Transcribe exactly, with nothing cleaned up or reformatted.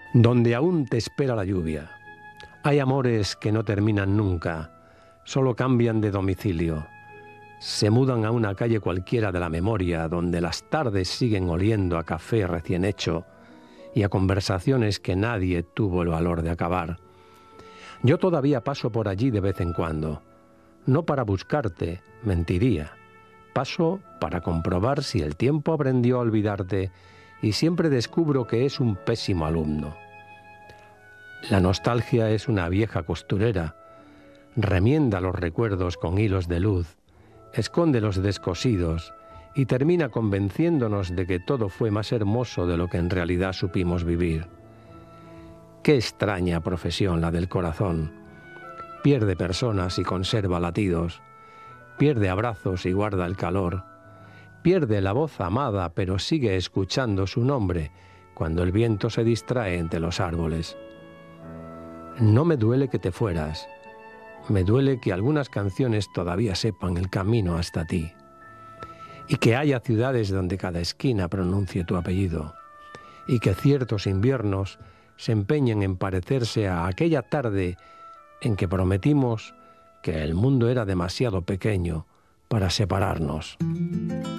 donde aún te espera la lluvia. Hay amores que no terminan nunca, solo cambian de domicilio. Se mudan a una calle cualquiera de la memoria, donde las tardes siguen oliendo a café recién hecho y a conversaciones que nadie tuvo el valor de acabar. Yo todavía paso por allí de vez en cuando, no para buscarte, mentiría. Paso para comprobar si el tiempo aprendió a olvidarte y siempre descubro que es un pésimo alumno. La nostalgia es una vieja costurera, remienda los recuerdos con hilos de luz, esconde los descosidos y termina convenciéndonos de que todo fue más hermoso de lo que en realidad supimos vivir. Qué extraña profesión la del corazón. Pierde personas y conserva latidos, pierde abrazos y guarda el calor, pierde la voz amada pero sigue escuchando su nombre cuando el viento se distrae entre los árboles. No me duele que te fueras, me duele que algunas canciones todavía sepan el camino hasta ti y que haya ciudades donde cada esquina pronuncie tu apellido y que ciertos inviernos se empeñen en parecerse a aquella tarde en que prometimos que el mundo era demasiado pequeño para separarnos.